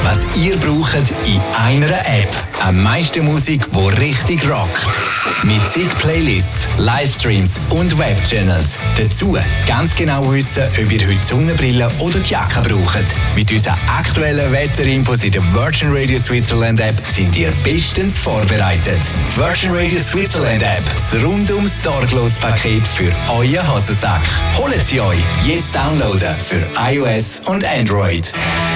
was ihr braucht in einer App. Am meisten Musik, die richtig rockt. Mit zig Playlists, Livestreams und Webchannels. Dazu ganz genau wissen, ob ihr heute Sonnenbrille oder die Jacke braucht. Mit unseren aktuellen Wetterinfos in der Virgin Radio Switzerland App sind ihr bestens vorbereitet. Die Virgin Radio Switzerland App, das rundum sorglos Paket für euren Hosensack. Holt sie euch jetzt downloaden für iOS und Android.